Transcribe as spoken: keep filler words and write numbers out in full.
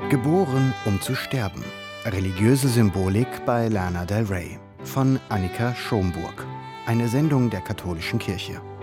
Geboren, um zu sterben. Religiöse Symbolik bei Lana Del Rey von Annika Schomburg. Eine Sendung der Katholischen Kirche.